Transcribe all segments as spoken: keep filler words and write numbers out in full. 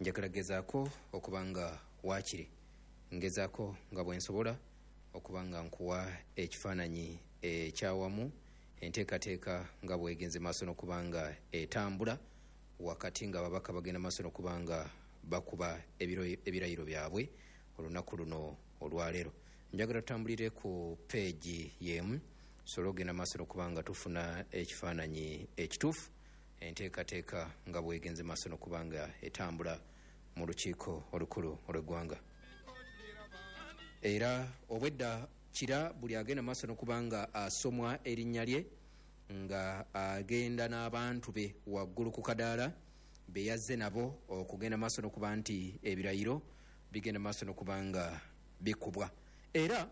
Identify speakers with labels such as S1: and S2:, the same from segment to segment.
S1: njagala gezaako okubanga waakiri ngezaako nga bwe nsobola okubanga nkuwa ekifaananyi ekyawamu enteekateeka nga bwegenze maaso n'okubanga etambula wakati nga babaka bagenda maaso n'okubanga bakuba ebirayiro byabwe olunaku luno olwaleero. Njagala tutambulire ku peegi y'emu tusobole okugenda maaso n'okubanga tufuna ekifaananyi ekituufu enteekateeka nga bwegenze maaso n'okubanga etambula mu lukiiko olukulu olw'eggwanga. Era obwedda kira buli agenda maaso n'okubanga asomwa erinnya lye nga agenda n'abantu be waggulu ku kadaala be yazze nabo okugenda maaso n'okuba nti ebirayiro bigenda maaso n'okubanga bikubwa. Era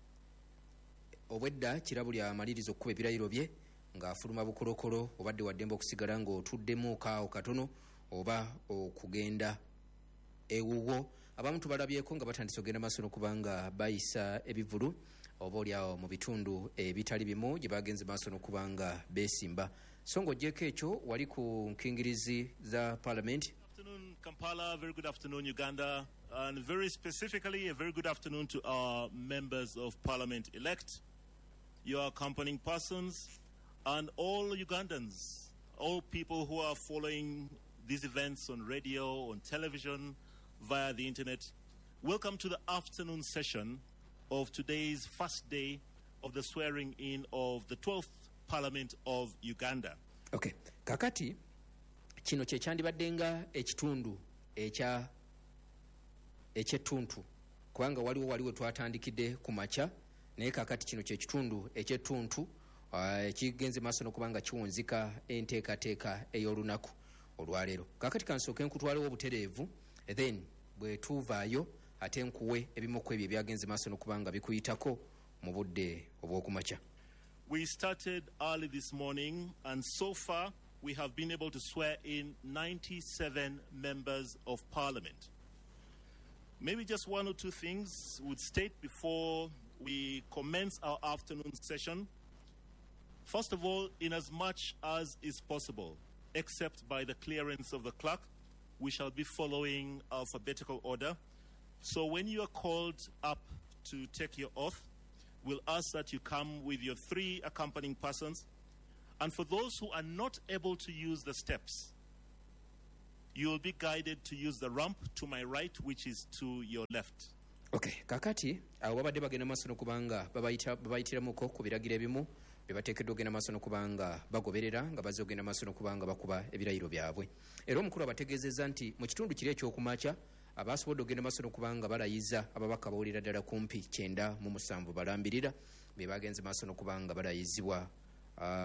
S1: obwedda kira buli amaliriza okukuba ebirayiro bye ng'afuluma bukolokolo obadde waddemba okusigala ng'otuddemu kaawo katono oba okugenda ewuwo. Abamu tubalabyeko nga batandise okugenda maaso n'okubanga bayisa ebivulu oba oliawo mu bitundu ebitali bimu gye bagenze maaso n'okubanga beesimba. So ng'oggyeko ekyo wali ku nkingirizi za Parliament.
S2: Good afternoon, Kampala. Very good afternoon, Uganda. And very specifically, a very good afternoon to our members of Parliament elect, your accompanying persons, and all Ugandans, all people who are following these events on radio, on television, via the internet. Welcome to the afternoon session of today's first day of the swearing in of the twelfth Parliament of Uganda.
S1: Okay. Kakati kino kye kyandibaddenga ekitundu ekya ekyettuntu kubanga waliwo waliwo twatandikidde ku makya naye kakati kino kye kitundu ekyettuntu ekigenze maaso n'okubanga kiwunzika enteekateeka ey'olunaku olwaleero. Kakati kansooke nkutwalewo obutereevu then bwe tuvaayo ate nkuwe ebimu ku ebyo ebyagenze maaso n'okubanga bikuyitako mu budde obw'okumakya.
S2: We started early this morning, and so far we have been able to swear in ninety-seven members of Parliament. Maybe just one or two things would state before we commence our afternoon session. First of all, in as much as is possible, except by the clearance of the clerk, we shall be following alphabetical order. So when you are called up to take your oath, we'll ask that you come with your three accompanying persons. And for those who are not able to use the steps, you will be guided to use the ramp to my right, which is to your left.
S1: Okay, kakati abo babadde bagenda maaso n'okubanga babayitiramuko ku biragiro ebimu bye bateekeddwa ogenda maaso n'okubanga bagoberera nga bazze ogenda maaso n'okubanga bakuba ebirayiro byabwe. Era omukulu abategeezezza nti mu kitundu kiri ekyokumakya abaasobodde ogenda maaso n'okubanga balayiza ababaka bawulira ddala kumpi kyenda mu musanvu balambirira be bagenze maaso n'okubanga balayizibwa